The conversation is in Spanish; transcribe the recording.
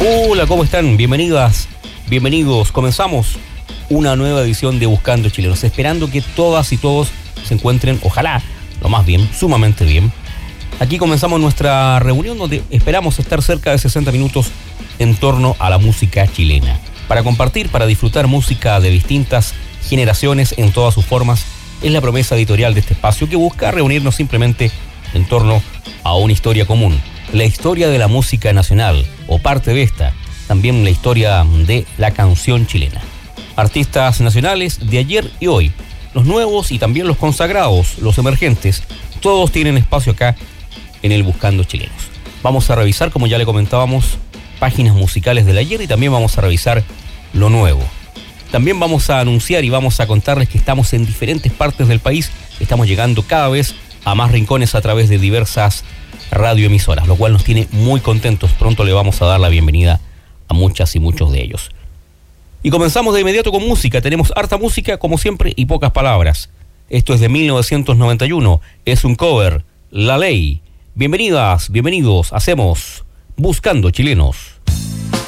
Hola, ¿cómo están? Bienvenidas, bienvenidos. Comenzamos una nueva edición de Buscando Chilenos, esperando que todas y todos se encuentren, ojalá, lo más bien, sumamente bien. Aquí comenzamos nuestra reunión donde esperamos estar cerca de 60 minutos en torno a la música chilena. Para compartir, para disfrutar música de distintas generaciones en todas sus formas, es la promesa editorial de este espacio que busca reunirnos simplemente en torno a una historia común. La historia de la música nacional, o parte de esta, también la historia de la canción chilena. Artistas nacionales de ayer y hoy, los nuevos y también los consagrados, los emergentes, todos tienen espacio acá en el Buscando Chilenos. Vamos a revisar, como ya le comentábamos, páginas musicales del ayer y también vamos a revisar lo nuevo. También vamos a anunciar y vamos a contarles que estamos en diferentes partes del país, estamos llegando cada vez a más rincones a través de diversas radioemisoras, lo cual nos tiene muy contentos. Pronto le vamos a dar la bienvenida a muchas y muchos de ellos. Y comenzamos de inmediato con música. Tenemos harta música, como siempre, y pocas palabras. Esto es de 1991, es un cover, La Ley. Bienvenidas, bienvenidos, hacemos Buscando Chilenos.